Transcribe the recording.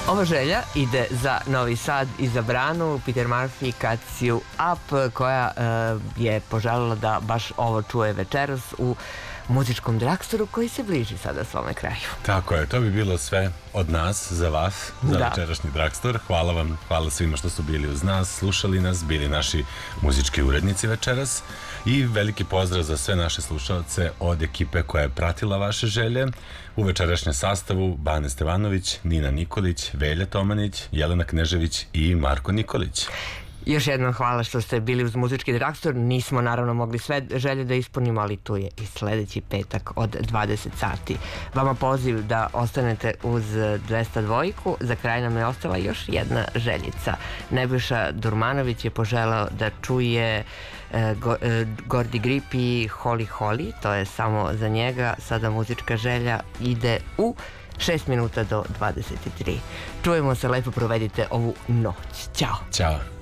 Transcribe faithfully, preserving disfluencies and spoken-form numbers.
Ova želja ide za Novi Sad i za Branu, Peter Murphy, Cuts You Up, koja uh, je poželjela da baš ovo čuje večeras u muzičkom Dragstoru koji se bliži sada svome kraju. Tako je, to bi bilo sve od nas za vas, za da. večerašnji Dragstor. Hvala vam, hvala svima što su bili uz nas, slušali nas, bili naši muzički urednici večeras i veliki pozdrav za sve naše slušalce od ekipe koja je pratila vaše želje. U večerašnjem sastavu Bane Stevanović, Nina Nikolić, Velja Tomanić, Jelena Knežević i Marko Nikolić. Još jednom hvala što ste bili uz muzički Dragstor. Nismo naravno mogli sve želje da ispunimo, ali tu je i sledeći petak od dvadeset sati. Vama poziv da ostanete uz dvesta dva. Za kraj nam je ostala još jedna željica. Nebojša Durmanović je poželao da čuje e, go, e, Gordi Grip i Holi Holi. To je samo za njega. Sada muzička želja ide u šest minuta do dvadeset tri. Čujemo se, lepo provedite ovu noć. Ćao. Ćao.